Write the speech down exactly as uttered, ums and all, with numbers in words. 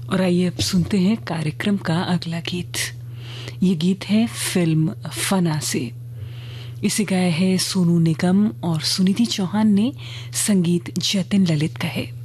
और आइए अब सुनते हैं कार्यक्रम का अगला गीत। ये गीत है फिल्म फना से। इसे गाया है सोनू निगम और सुनिधि चौहान ने, संगीत जतिन ललित का है।